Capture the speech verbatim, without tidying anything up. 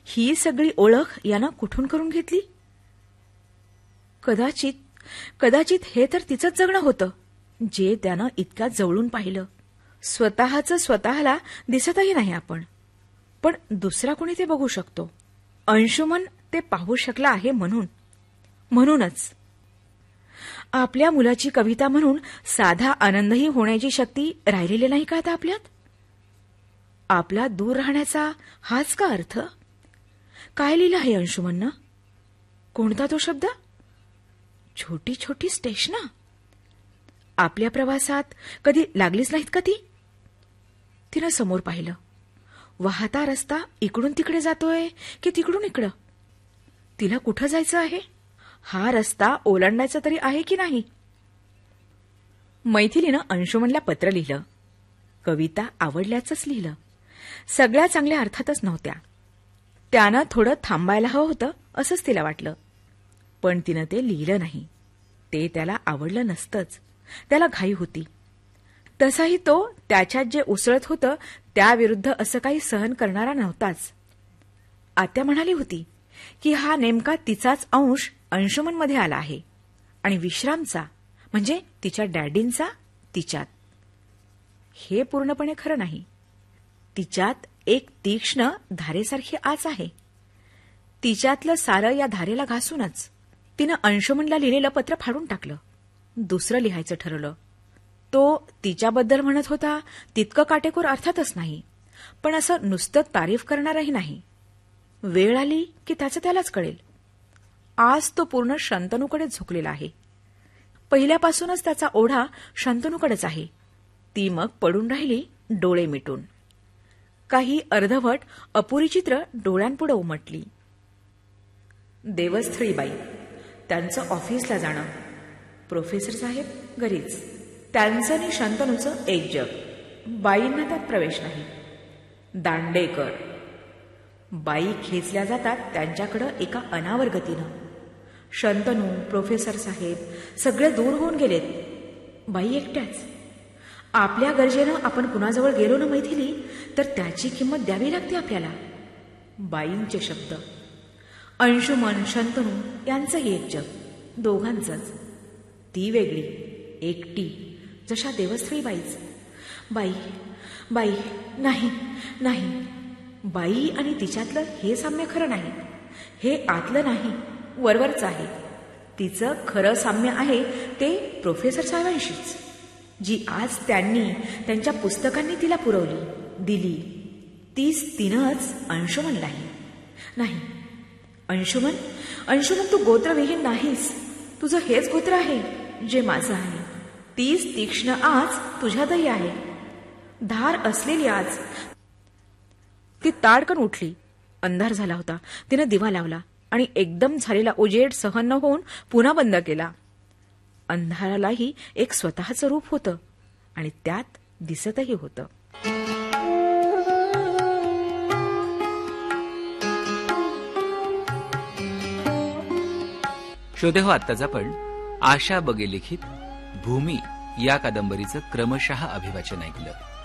ही सगळी ओळख यानं कुठून करून घेतली? कदाचित कदाचित हे तर तिचंच जगणं होतं, जे त्यानं इतक्या जवळून पाहिलं. स्वतःचं स्वतःला दिसतही नाही आपण, पण दुसरा कोणी ते बघू शकतो. अंशुमन ते पाहू शकला आहे म्हणून म्हणूनच आपल्या मुलाची कविता म्हणून साधा आनंदही होण्याची शक्ती राहिलेली नाही का आता आपल्यात? आपला दूर राहण्याचा हाच का अर्थ? काय लिहिलं आहे अंशुमननं? कोणता तो शब्द? छोटी छोटी स्टेशनं. आपल्या प्रवासात कधी लागलीच नाहीत का ती? तिनं समोर पाहिलं. वाहता रस्ता इकडून तिकडे जातोय की तिकडून इकडं? तिला कुठं जायचं आहे? हा रस्ता ओलांडायचा तरी आहे की नाही? मैथिलीनं अंशुमनला पत्र लिहिलं. कविता आवडल्याचंच लिहिलं. सगळ्या चांगल्या अर्थातच नव्हत्या. त्यानं थोडं थांबायला हवं होतं असंच तिला वाटलं. पण तिनं ते लिहिलं नाही. ते त्याला आवडलं नसतंच. त्याला घाई होती. तसाही तो त्याच्यात जे उसळत होतं त्याविरुद्ध असं काही सहन करणारा नव्हताच. आत्या म्हणाली होती की हा नेमका तिचाच अंश अंशुमनमध्ये आला आहे आणि विश्रामचा म्हणजे तिच्या डॅडींचा तिच्यात. हे पूर्णपणे खरं नाही. तिच्यात एक तीक्ष्ण धारेसारखी आच आहे. तिच्यातलं सारं या धारेला घासूनच तिनं अंशुमनला लिहिलेलं पत्र फाडून टाकलं. दुसरं लिहायचं ठरवलं. तो तिच्याबद्दल म्हणत होता तितकं काटेकोर अर्थातच नाही, पण असं नुसतं तारीफ करणारही नाही. वेळ आली की त्याचं त्यालाच कळेल. आज तो पूर्ण शंतनूकडे झुकलेला आहे. पहिल्यापासूनच त्याचा ओढा शंतनूकडेच आहे. ती मग पडून राहिली डोळे मिटून. काही अर्धवट अपुरी चित्र डोळ्यांपुढे उमटली. देवस्थळी बाई, त्यांचं ऑफिसला जाणं, प्रोफेसर साहेब घरीच, त्यांचं आणि शंतनूचं एक जग. बाईंना त्यात प्रवेश नाही. दांडेकर बाई खेचल्या जातात त्यांच्याकडं एका अनावर गतीनं. शंतनू, प्रोफेसर साहेब सगळे दूर होऊन गेलेत. बाई एकट्याच. आपल्या गरजेनं आपण कुणाजवळ गेलो ना मैथिली, तर त्याची किंमत द्यावी लागते आपल्याला. बाईंचे शब्द. अंशुमन, शंतनू यांचंही एक जग, दोघांचंच. ती वेगळी, एकटी, जशा देवस्थळी बाईच. बाई बाई नाही नाही. बाई आणि तिच्यातलं हे साम्य खरं नाही. हे आतलं नाही, वरवरचं आहे. तिचं खरं साम्य आहे ते प्रोफेसर साहेबांशीच, जी आज त्यांनी त्यांच्या पुस्तकांनी तिला पुरवली, दिली. तीच तिनंच अंशुमनलाही. नाही अंशुमन, अंशुमन तू गोत्रविहीन नाहीस. तुझं हेच गोत्र आहे जे माझं आहे. तीच तीक्ष्ण आज तुझ्यातही आहे. धार असलेली आज. ती ताडकन उठली. अंधार झाला होता. तिनं दिवा लावला आणि एकदम झालेला उजेड सहन न होऊन पुन्हा बंद केला. अंधारालाही एक स्वतःचं रूप होतं आणि त्यात दिसतही होतं. श्रोते हो, आत्ताच आपण आशा बगे लिखित भूमी या कादंबरीचं क्रमशः अभिवाचन ऐकलं.